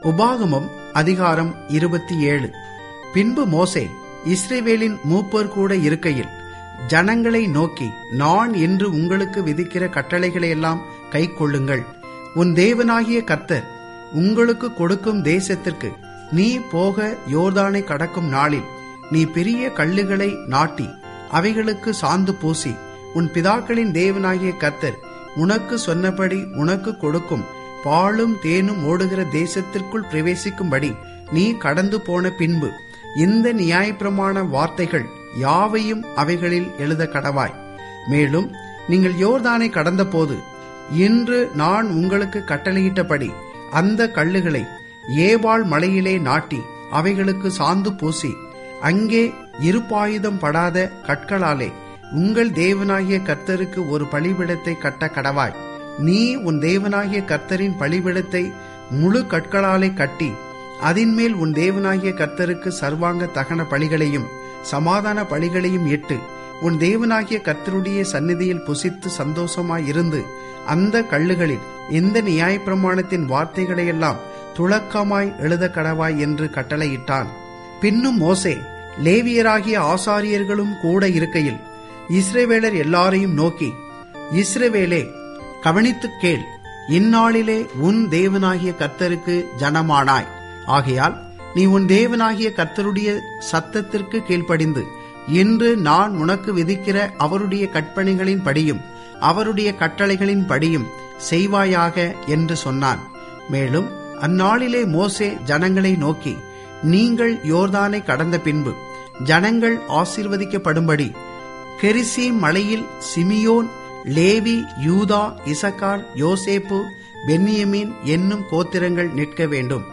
உபாகமம் அதிகாரம் 27. பின்பு மோசே இஸ்ரவேலின் மூப்பர் கூட இருக்கையில் ஜனங்களை நோக்கி, நான் இன்று உங்களுக்கு விதிக்கிற கட்டளைகளையெல்லாம் கைக்கொள்ளுங்கள். உன் தேவனாகிய கர்த்தர் உங்களுக்கு கொடுக்கும் தேசத்திற்கு நீ போக யோர்தானை கடக்கும் நாளில் நீ பெரிய கல்லுகளை நாட்டி அவைகளுக்கு சாந்து பூசி, உன் பிதாக்களின் தேவனாகிய கர்த்தர் உனக்கு சொன்னபடி உனக்கு கொடுக்கும் பாலும் தேனும் ஓடுகிற தேசத்திற்குள் பிரவேசிக்கும்படி நீ கடந்து போன பின்பு இந்த நியாயப்பிரமாண வார்த்தைகள் யாவையும் அவைகளில் எழுத கடவாய். மேலும் நீங்கள் யோர்தானை கடந்த போது இன்று நான் உங்களுக்கு கட்டளையிட்டபடி அந்த கல்லுகளை ஏபாள் மலையிலே நாட்டி அவைகளுக்கு சாந்து பூசி, அங்கே இருப்பாயுதம் படாத கற்களாலே உங்கள் தேவனாகிய கர்த்தருக்கு ஒரு பலிபீடத்தை கட்ட கடவாய். நீ உன் தேவனாகிய கர்த்தரின் பலிபீடத்தை முழு கற்களாலே கட்டி அதின்மேல் உன் தேவனாகிய கர்த்தருக்கு சர்வாங்க தகன பலிகளையும் சமாதான பலிகளையும் இட்டு உன் தேவனாகிய கர்த்தருடைய சந்நிதியில் புசித்து சந்தோஷமாயிருந்து அந்த கல்லுகளில் இந்த நியாயப்பிரமாணத்தின் வார்த்தைகளையெல்லாம் துளக்கமாய் எழுத கடவாய் என்று கட்டளையிட்டான். பின்னும் மோசே லேவியராகிய ஆசாரியர்களும் கூட இருக்கையில் இஸ்ரவேலர் எல்லாரையும் நோக்கி, இஸ்ரவேலே, கவனித்துக் கேள். இந்நாளிலே உன் தேவனாகிய கர்த்தருக்கு ஜனமானாய். ஆகையால் நீ உன் தேவனாகிய கர்த்தருடைய சத்தத்திற்கு கீழ்ப்படிந்து இன்று நான் உனக்கு விதிக்கிற அவருடைய கற்பனைகளின் படியும் அவருடைய கட்டளைகளின் படியும் செய்வாயாக என்று சொன்னான். மேலும் அந்நாளிலே மோசே ஜனங்களை நோக்கி, நீங்கள் யோர்தானை கடந்த பின்பு ஜனங்கள் ஆசீர்வதிக்கப்படும்படி கெரிசீம் மலையில் சிமியோன், லேவி, யூதா, இசக்கார், யோசேப்பு, பென்யமீன் என்னும் கோத்திரங்கள் நிற்க வேண்டும்.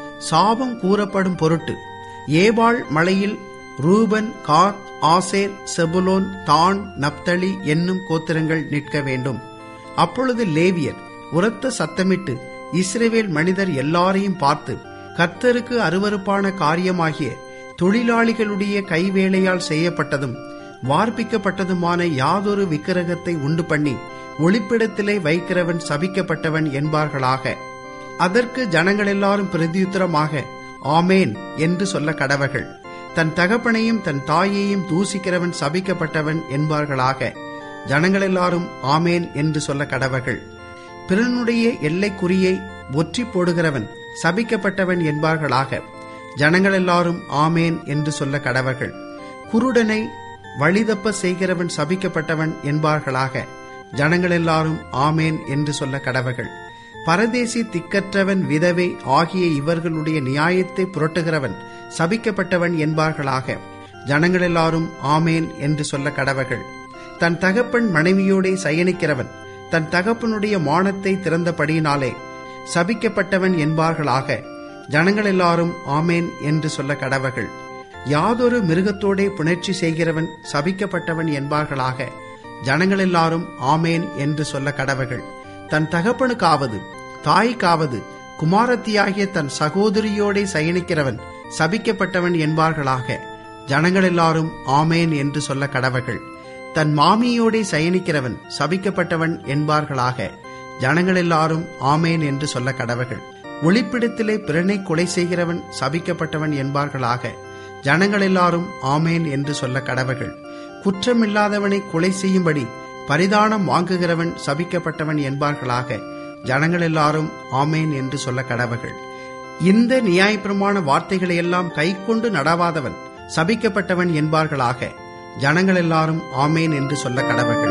சாபம் கூறப்படும் பொருட்டு ஏபாள் மலையில் ரூபன், காத், ஆசேர், செபுலோன், தான், நப்தலி என்னும் கோத்திரங்கள் நிற்க வேண்டும். அப்பொழுது லேவியர் உரத்த சத்தமிட்டு இஸ்ரவேல் மனிதர் எல்லாரையும் பார்த்து, கர்த்தருக்கு அருவருப்பான காரியமாகிய தொழிலாளிகளுடைய கைவேலையால் செய்யப்பட்டதும் வார்ப்பிக்கப்பட்டதுமான யாதொரு விக்கிரகத்தை உண்டு பண்ணி ஒளிப்பிடத்திலே வைக்கிறவன் சபிக்கப்பட்டவன் என்பார்களாக. அதற்கு ஜனங்கள் எல்லாரும் பிரதியுத்தரமாக ஆமேன் என்று சொல்ல கடவர்கள். தன் தகப்பனையும் தன் தாயையும் தூசிக்கிறவன் சபிக்கப்பட்டவன் என்பார்களாக. ஜனங்கள் எல்லாரும் ஆமேன் என்று சொல்ல கடவர்கள். பிறனுடைய எல்லைக்குறியை ஒற்றி போடுகிறவன் சபிக்கப்பட்டவன் என்பார்களாக. ஜனங்கள் எல்லாரும் ஆமேன் என்று சொல்ல கடவர்கள். குருடனை வழிதப்ப செய்கிறவன் சபிக்கப்பட்டவன் என்பார்களாக. ஜனங்கள் எல்லாரும் ஆமேன் என்று சொல்ல கடவர்கள். பரதேசி, திக்கற்றவன், விதவை ஆகிய இவர்களுடைய நியாயத்தை புரட்டுகிறவன் சபிக்கப்பட்டவன் என்பார்களாக. ஜனங்கள் எல்லாரும் ஆமேன் என்று சொல்ல கடவர்கள். தன் தகப்பன் மனைவியோடே சயனிக்கிறவன் தன் தகப்பனுடைய மானத்தை திறந்தபடியினாலே சபிக்கப்பட்டவன் என்பார்களாக. ஜனங்கள் எல்லாரும் ஆமேன் என்று சொல்ல கடவர்கள். யாதொரு மிருகத்தோடே புணர்ச்சி செய்கிறவன் சபிக்கப்பட்டவன் என்பார்களாக. ஜனங்கள் எல்லாரும் ஆமேன் என்று சொல்ல கடவர்கள். தன் தகப்பனுக்காவது தாய்க்காவது குமாரத்தியாகிய தன் சகோதரியோடே சயனிக்கிறவன் சபிக்கப்பட்டவன் என்பார்களாக. ஜனங்கள் எல்லாரும் ஆமேன் என்று சொல்ல கடவர்கள். தன் மாமியோடே சயனிக்கிறவன் சபிக்கப்பட்டவன் என்பார்களாக. ஜனங்கள் எல்லாரும் ஆமேன் என்று சொல்ல கடவர்கள். ஒளிப்பிடத்திலே பிறனை கொலை செய்கிறவன் சபிக்கப்பட்டவன் என்பார்களாக. ஜனங்கள் எல்லாரும் ஆமேன் என்று சொல்ல கடவர்கள். குற்றமில்லாதவனை கொலை செய்யும்படி பரிதானம் வாங்குகிறவன் சபிக்கப்பட்டவன் என்பார்களாக. ஜனங்கள் எல்லாரும் ஆமேன் என்று சொல்ல கடவர்கள். இந்த நியாயப்பிரமாண வார்த்தைகளையெல்லாம் கைக்கொண்டு நடவாதவன் சபிக்கப்பட்டவன் என்பார்களாக. ஜனங்கள் எல்லாரும் ஆமேன் என்று சொல்ல கடவர்கள்.